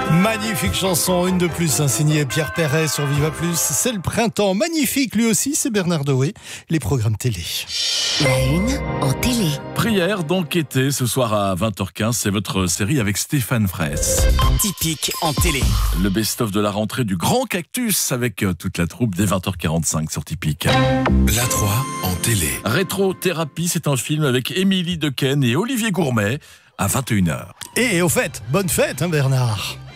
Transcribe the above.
Magnifique chanson, une de plus, signée Pierre Perret sur Viva Plus. C'est le printemps, magnifique lui aussi, c'est Bernard Dewey. Les programmes télé. La une en télé. Prière d'enquêter ce soir à 20h15, c'est votre série avec Stéphane Fraisse. Typique en télé. Le best-of de la rentrée du Grand Cactus avec toute la troupe dès 20h45 sur Typique. La 3 en télé. Rétro-thérapie, c'est un film avec Émilie Dequesne et Olivier Gourmet à 21h. Et au fait, bonne fête Bernard.